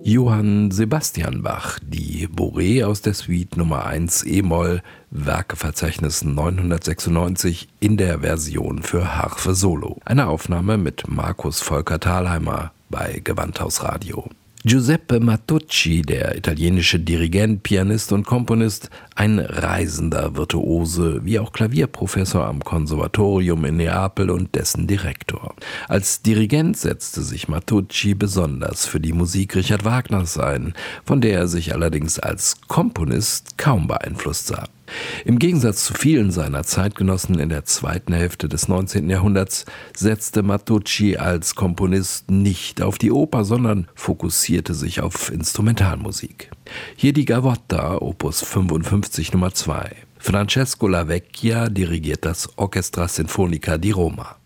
Johann Sebastian Bach, die Bourrée aus der Suite Nummer 1 e-Moll, Werkeverzeichnis 996 in der Version für Harfe Solo. Eine Aufnahme mit Markus Volker Thalheimer bei Gewandhaus Radio. Giuseppe Matucci, der italienische Dirigent, Pianist und Komponist, ein reisender Virtuose, wie auch Klavierprofessor am Konservatorium in Neapel und dessen Direktor. Als Dirigent setzte sich Matucci besonders für die Musik Richard Wagners ein, von der er sich allerdings als Komponist kaum beeinflusst sah. Im Gegensatz zu vielen seiner Zeitgenossen in der zweiten Hälfte des 19. Jahrhunderts setzte Matucci als Komponist nicht auf die Oper, sondern fokussierte sich auf Instrumentalmusik. Hier die Gavotta, Opus 55 Nummer 2. Francesco La Vecchia dirigiert das Orchestra Sinfonica di Roma.